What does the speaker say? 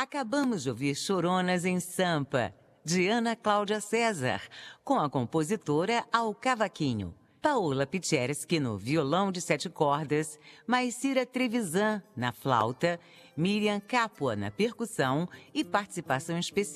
Acabamos de ouvir Choronas em Sampa, de Ana Cláudia César, com a compositora ao cavaquinho. Paola Pichersky no violão de 7 cordas, Maicira Trevisan na flauta, Miriam Capua na percussão e participação especial